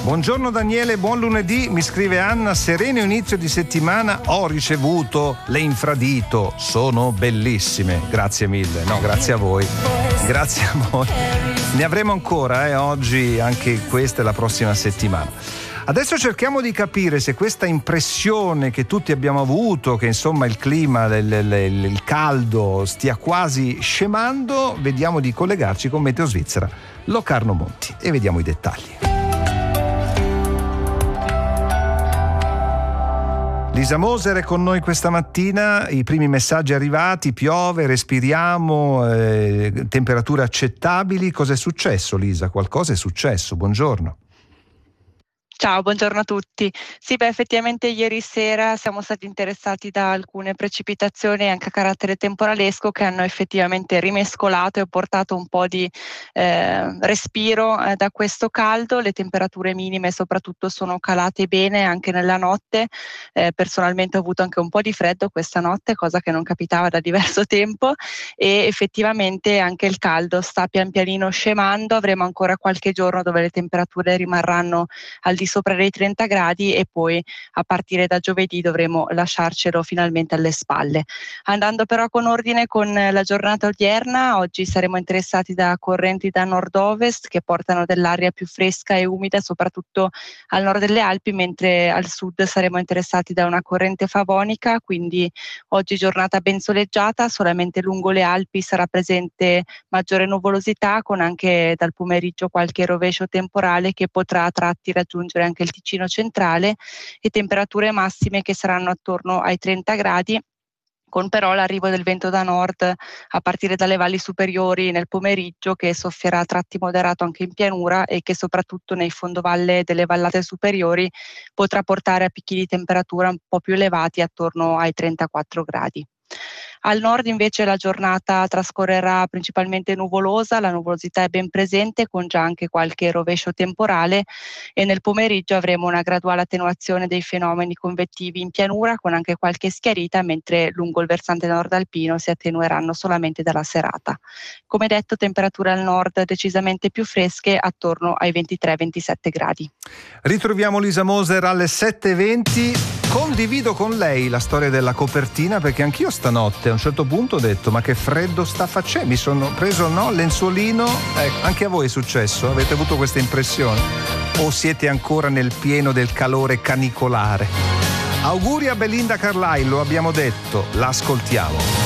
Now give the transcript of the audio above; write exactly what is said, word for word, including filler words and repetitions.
Buongiorno Daniele, buon lunedì, mi scrive Anna, sereno inizio di settimana, ho ricevuto le infradito, sono bellissime, grazie mille, no grazie a voi, grazie a voi, ne avremo ancora eh, oggi, anche questa e la prossima settimana. Adesso cerchiamo di capire se questa impressione che tutti abbiamo avuto, che insomma il clima, il, il, il caldo stia quasi scemando, vediamo di collegarci con Meteo Svizzera, Locarno Monti, e vediamo i dettagli. Lisa Moser è con noi questa mattina, i primi messaggi arrivati, piove, respiriamo, eh, temperature accettabili. Cosa è successo, Lisa? Qualcosa è successo, buongiorno. Ciao, buongiorno a tutti. Sì, beh, effettivamente ieri sera siamo stati interessati da alcune precipitazioni anche a carattere temporalesco che hanno effettivamente rimescolato e portato un po' di eh, respiro eh, da questo caldo. Le temperature minime soprattutto sono calate bene anche nella notte. Eh, personalmente ho avuto anche un po' di freddo questa notte, cosa che non capitava da diverso tempo, e effettivamente anche il caldo sta pian pianino scemando. Avremo ancora qualche giorno dove le temperature rimarranno al di sopra dei trenta gradi e poi a partire da giovedì dovremo lasciarcelo finalmente alle spalle. Andando però con ordine con la giornata odierna, oggi saremo interessati da correnti da nord-ovest che portano dell'aria più fresca e umida soprattutto al nord delle Alpi, mentre al sud saremo interessati da una corrente favonica, quindi oggi giornata ben soleggiata, solamente lungo le Alpi sarà presente maggiore nuvolosità con anche dal pomeriggio qualche rovescio temporale che potrà a tratti raggiungere anche il Ticino centrale, e temperature massime che saranno attorno ai trenta gradi, con però l'arrivo del vento da nord a partire dalle valli superiori nel pomeriggio, che soffierà a tratti moderato anche in pianura e che soprattutto nei fondovalle delle vallate superiori potrà portare a picchi di temperatura un po' più elevati attorno ai trentaquattro gradi. Al nord invece la giornata trascorrerà principalmente nuvolosa, la nuvolosità è ben presente con già anche qualche rovescio temporale, e nel pomeriggio avremo una graduale attenuazione dei fenomeni convettivi in pianura con anche qualche schiarita, mentre lungo il versante nord alpino si attenueranno solamente dalla serata. Come detto, temperature al nord decisamente più fresche attorno ai ventitré ventisette gradi. Ritroviamo Lisa Moser alle sette e venti. Condivido con lei la storia della copertina, perché anch'io stanotte a un certo punto ho detto ma che freddo sta facendo, mi sono preso no lenzuolino, ecco, anche a voi è successo? Avete avuto questa impressione? O siete ancora nel pieno del calore canicolare? Auguri a Belinda Carlisle, lo abbiamo detto, l'ascoltiamo.